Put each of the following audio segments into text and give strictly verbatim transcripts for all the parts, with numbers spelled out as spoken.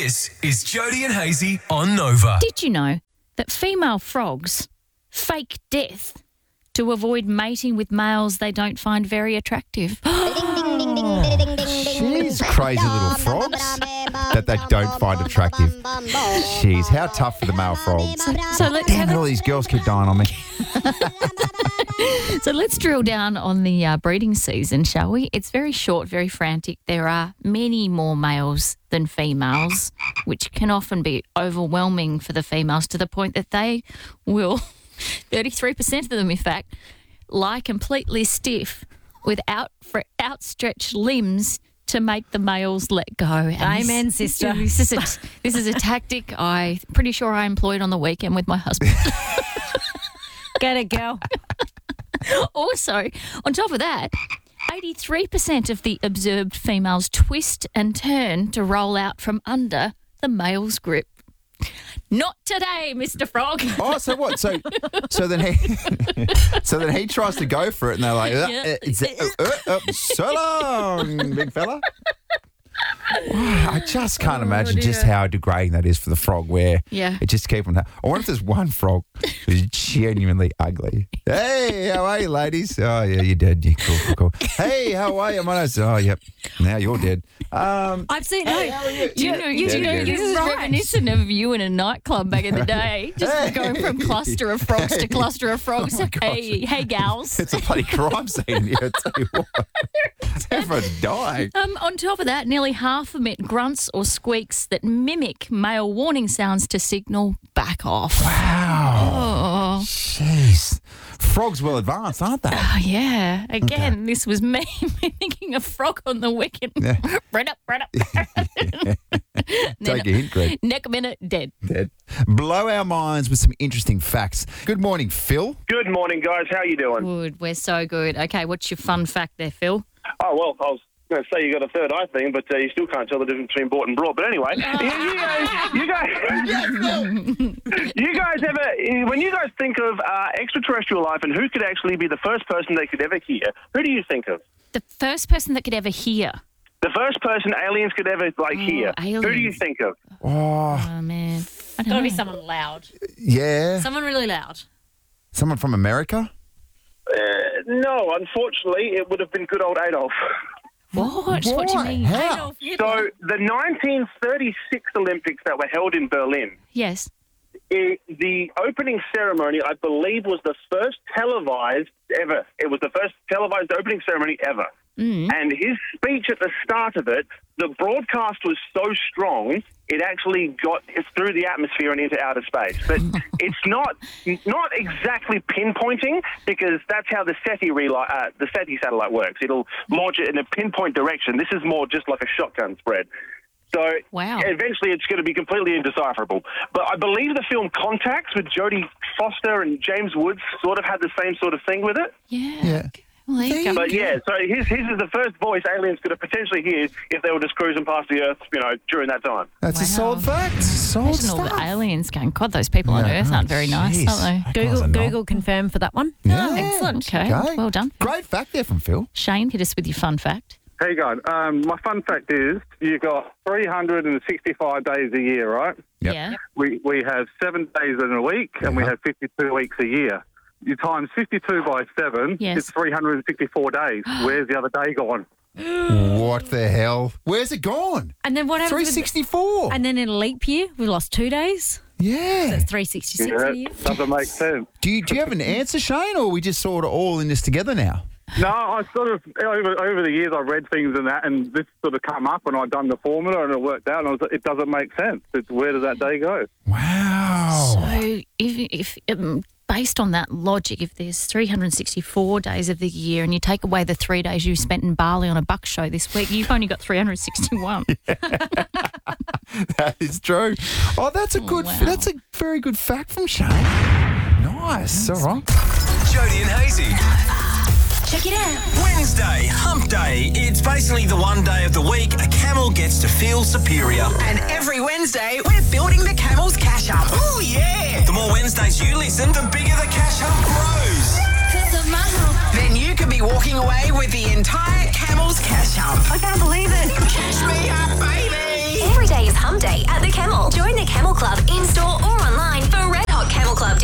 This is Jody and Hazy on Nova. Did you know that female frogs fake death to avoid mating with males they don't find very attractive? She's crazy little frogs that they don't find attractive. Jeez, how tough for the male frogs. So, so let's Damn have it, a- all these girls keep dying on me. So let's drill down on the uh, breeding season, shall we? It's very short, very frantic. There are many more males than females, which can often be overwhelming for the females to the point that they will, thirty-three percent of them, in fact, lie completely stiff with out, for outstretched limbs to make the males let go. And Amen, this, sister. This is, a, this is a tactic I'm pretty sure I employed on the weekend with my husband. Get it, girl. Also, on top of that, eighty-three percent of the observed females twist and turn to roll out from under the male's grip. Not today, Mister Frog. Oh, so what? So, so then he, so then he tries to go for it, and they're like, uh, Yeah. uh, it's, uh, uh, uh, "So long, big fella." Wow, I just can't imagine just how degrading that is for the frog. Where Yeah. it just keeps on. I wonder if there's one frog who's genuinely ugly. Hey, how are you, ladies? Oh yeah, you're dead. You cool, cool, cool. Hey, how are you? My name's. Oh, yep. Now you're dead. Um, I've seen. No, Do you know, you, Yeah, you know yeah. this is Right. reminiscent of you in a nightclub back in the day, just Hey. going from cluster of frogs to cluster of frogs. Oh, my gosh. hey, hey, gals. it's a bloody crime scene here. I tell you what. Everyone's dying. Um, on top of that, nearly half emit grunts or squeaks that mimic male warning sounds to signal back off. Wow. Oh, Jeez. Frogs well advanced, aren't they? oh yeah. Again, this was me mimicking a frog on the weekend. Yeah. Right up, right up. Then Take a hint, Greg. neck a minute, dead. Dead. Blow our minds with some interesting facts. Good morning, Phil. Good morning, guys. How you doing? Good, we're so good. Okay, what's your fun fact there, Phil? Oh, well, I was going to say you got a third eye thing, but uh, you still can't tell the difference between bought and brought. But anyway, you, you guys, you guys, you guys ever, when you guys think of uh, extraterrestrial life and who could actually be the first person they could ever hear, who do you think of? The first person that could ever hear. The first person aliens could ever, like, Oh, hear. Who do you aliens. think of? Oh, Oh, man. I don't Gotta know. be someone loud. yeah. Someone really loud. Someone from America? Uh, no, unfortunately, it would have been good old Adolf. What? What do you Why? mean? How? So the nineteen thirty-six Olympics that were held in Berlin, Yes. It, the opening ceremony, I believe, was the first televised ever. It was the first televised opening ceremony ever. Mm. And his speech at the start of it, the broadcast was so strong, it actually got through the atmosphere and into outer space. But it's not not exactly pinpointing, because that's how the SETI, reli- uh, the SETI satellite works. It'll launch it in a pinpoint direction. This is more just like a shotgun spread. So Wow. eventually it's going to be completely indecipherable. But I believe the film Contacts with Jodie Foster and James Woods sort of had the same sort of thing with it. Yeah. Yeah. Well, there you go. But yeah, so his, his is the first voice aliens could have potentially heard if they were just cruising past the Earth, you know, during that time. That's a Wow. solid fact. Solid Imagine all stuff. the aliens going, God, those people on Yeah. Earth aren't Oh, very nice, jeez. are they? That guy's Google a knob. Google confirmed for that one. Yeah. Excellent. Okay. Okay. Well done. Great fact there from Phil. Shane, hit us with your fun fact. How you going? Um, my fun fact is you've got three hundred sixty-five days a year, right? Yep. Yeah. We we have seven days in a week, and we Uh-huh. have fifty-two weeks a year. You times fifty-two by seven, Yes. it's three hundred sixty-four days. Where's the other day gone? What the hell? Where's it gone? And then what happens? three with- sixty-four. And then in a leap year, we lost two days. Yeah. That's three sixty-six Yeah, a year. doesn't make sense. Do you, do you have an answer, Shane, or are we just sort of all in this together now? No, I sort of over over the years I read things and that, and this sort of come up, and I'd done the formula, and it worked out, and I was, it doesn't make sense. It's where does that day go? Wow. So if, if um, based on that logic, if there's three hundred sixty-four days of the year and you take away the three days you spent in Bali on a buck show this week, you've only got three hundred sixty-one. That is true. Oh, that's a good, wow. that's a very good fact from Shane. Nice. All right. Jody and Hazy. Check it out. Wednesday, hump day. It's basically the one day of the week a camel gets to feel superior. And every Wednesday, we're building the Camel's Cash Up. Oh, yeah. The more Wednesdays you listen, the bigger the cash hump grows. Then you could be walking away with the entire Camel's Cash Up. I can't believe it. Cash me up, baby. Every day is Hum Day at the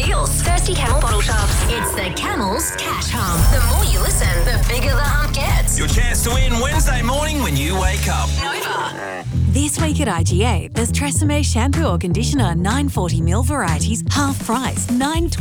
deals. Thirsty Camel bottle shops. It's the Camel's Cash Hump. The more you listen, the bigger the hump gets. Your chance to win Wednesday morning when you wake up. Nova. This week at I G A, there's Tresemme shampoo or conditioner, nine forty ml varieties, half price, nine